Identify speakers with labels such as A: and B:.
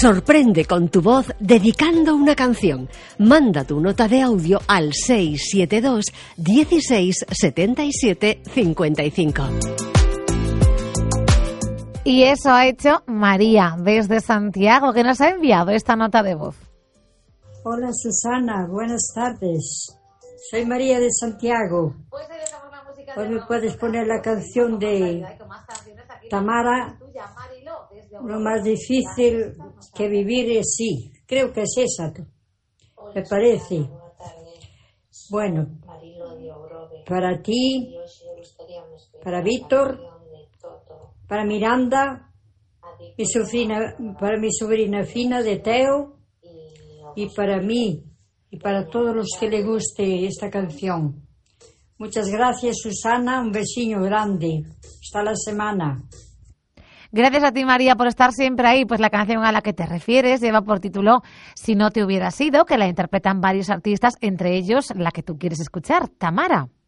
A: Sorprende con tu voz dedicando una canción. Manda tu nota de audio al 672 16 77 55.
B: Y eso ha hecho María desde Santiago, que nos ha enviado esta nota de voz.
C: Hola Susana, buenas tardes. Soy María de Santiago. Hoy me puedes poner la canción de Tamara. Lo más difícil que vivir es sí. Creo que es esa, me parece. Bueno, para ti, para Víctor, para Miranda, para mi sobrina Fina de Teo, y para mí, y para todos los que le guste esta canción. Muchas gracias, Susana, un besillo grande. Hasta la semana.
B: Gracias a ti, María, por estar siempre ahí. Pues la canción a la que te refieres lleva por título Si no te hubiera sido, que la interpretan varios artistas, entre ellos la que tú quieres escuchar, Tamara.